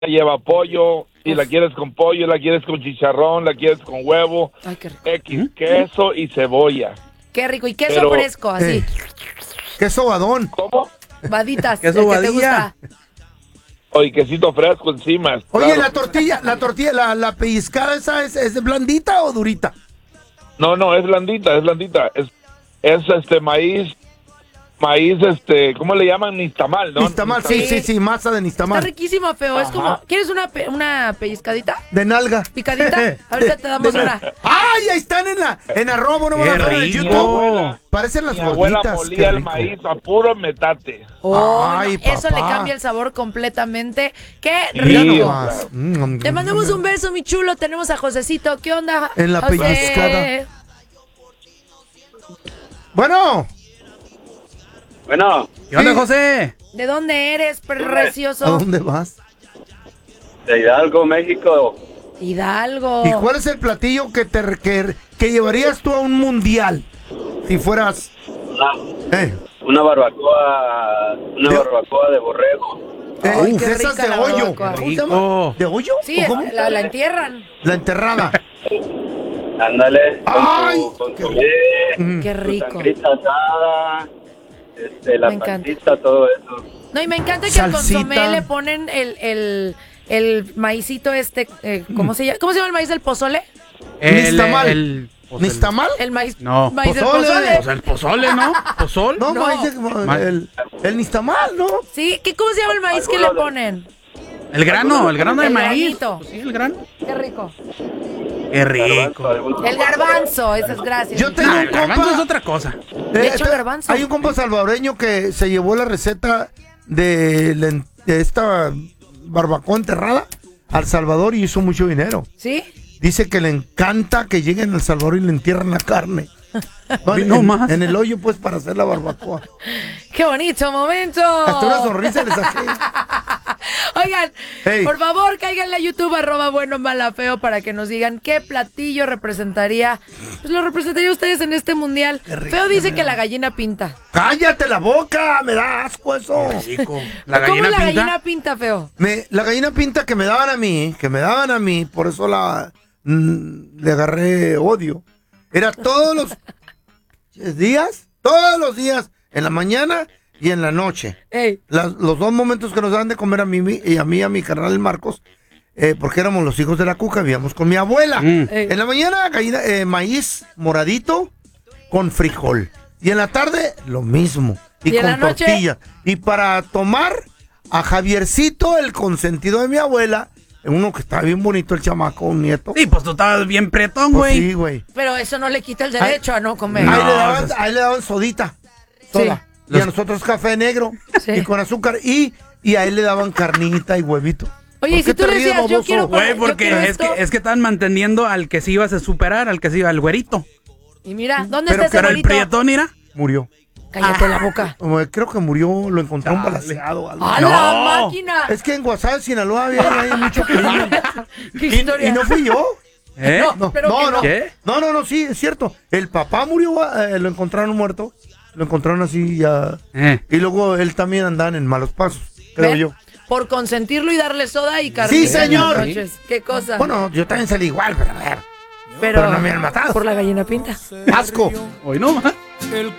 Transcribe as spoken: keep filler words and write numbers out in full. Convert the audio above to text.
lleva pollo, si la quieres con pollo, la quieres con chicharrón, la quieres con huevo, Ay, qué rico. X, queso y cebolla. Qué rico. Y queso Pero- fresco, así. Eh, queso badón. ¿Cómo? Baditas. Queso el que te badilla. gusta. Oye, quesito fresco encima. Oye, claro. la tortilla, la tortilla, la, la pellizcada esa es, es blandita o durita? No, no, es blandita, es blandita. Es, es este maíz, maíz, este, ¿cómo le llaman? Nistamal, ¿no? Nistamal, sí, sí, sí, masa de Está nistamal. riquísimo, feo. Es Ajá. como, ¿quieres una, pe- una pellizcadita? De nalga. ¿Picadita? Ahorita te damos De- una. ¡Ay, ahí están en la, en arroba, no ¡Qué van a ver en rico! YouTube! Parecen las Mi abuela gorditas. molía qué el rico. maíz a puro metate. Oh, Ay, no, eso le papá. cambia el sabor completamente. ¡Qué Mira rico! nomás. Mm, Te mandamos un beso, mi chulo. Tenemos a Josecito. ¿Qué onda? En la José? pellizcada. Bueno, Bueno, ¿Qué onda, Sí. José? ¿De dónde eres, ¿a precioso? dónde vas? de Hidalgo, México. Hidalgo. ¿Y cuál es el platillo que te que, que llevarías tú a un mundial? Si fueras... Una, Eh, una barbacoa, una De- barbacoa de borrego. eh, Ay, de qué esas rica de la hoyo. barbacoa. ¿Cómo se llama? Rico. ¿De hoyo? Sí, ¿O cómo? la, la entierran. La enterrada. Ándale, con Ay, tu, con qué- tu leche, Mm. Qué tu rico. sangrita asada, este, la Me encanta. pancita, todo eso. No, y me encanta que al Salsita. consomé le ponen el, el, el maicito este, eh, ¿cómo se llama? ¿Cómo se llama el maíz del pozole? Nistamal. el- pues, el- ¿Nistamal? El maíz, No. maíz del Pozole. pozole. Pues el pozole, ¿no? ¿Pozol? No, No. maíz de- Ma- el, el nistamal, ¿no? Sí, ¿qué, ¿cómo se llama el maíz que le ponen? El grano, el grano de El maíz. granito. Pues sí, el grano. Qué rico. Qué rico. Garbanzo, El garbanzo, esas gracias. Yo tengo Ah, un el garbanzo compa... es otra cosa. De Eh, hecho, te- garbanzo. Hay un compa salvadoreño que se llevó la receta de, la en- de esta barbacoa enterrada al Salvador y hizo mucho dinero. ¿Sí? Dice que le encanta que lleguen al Salvador y le entierran la carne. No, Ve en, nomás. en el hoyo, pues, para hacer la barbacoa. ¡Qué bonito momento! Hasta una sonrisa le saqué. Oigan, Hey. por favor, cáiganle a YouTube, arroba bueno, mala, feo, para que nos digan qué platillo representaría, pues lo representaría a ustedes en este mundial. Feo dice que la gallina pinta. ¡Cállate la boca! ¡Me da asco eso! La ¿Cómo gallina la pinta. gallina pinta, feo? Me, la gallina pinta que me daban a mí, que me daban a mí, por eso la mm, le agarré odio. Era todos los días, todos los días, en la mañana y en la noche. Ey, Las- los dos momentos que nos daban de comer a mí mi- y a mí y a mi carnal el Marcos, eh, porque éramos los hijos de la cuca, vivíamos con mi abuela. Mm. ey. En la mañana, gallina, eh, maíz moradito con frijol. Y en la tarde, lo mismo. Y, ¿Y en con la noche? tortilla. Y para tomar, a Javiercito, el consentido de mi abuela, uno que está bien bonito, el chamaco, un nieto. Sí, pues tú estabas bien pretón, Pues güey. sí, güey. Pero eso no le quita el derecho a no comer. No, ahí, le daban, esas- ahí le daban sodita. Soda. Y Los- a nosotros café negro. Sí. Y con azúcar. Y, y a él le daban carnita y huevito. Oye, y ¿Por qué si tú te le ríes, decías, yo baboso? quiero Güey, Yo porque quiero es esto. que, es que están manteniendo al que sí ibas a superar, al que sí iba, al güerito. Y mira, ¿dónde Pero- está ese Pero el bonito? prietón, mira. Murió. Cállate la boca. Como Creo que murió, lo encontraron Dale. balaseado. algo. ¡A No. la máquina! Es que en Guasave, Sinaloa, había hay mucho crimen. ¡Qué Y, historia! y no fui yo. ¿Eh? No. No, Pero no, que no. no. ¿Qué? No, no, no, sí, es cierto. El papá murió, eh, lo encontraron muerto. Lo encontraron así ya. Eh. Y luego él también andaba en malos pasos, creo ¿Ven? yo. Por consentirlo y darle soda y carne. Sí, señor. en las noches. ¿Qué cosa? Bueno, yo también salí igual, pero a ver. pero, pero no me han matado. Por la gallina pinta. Asco. Hoy no más. El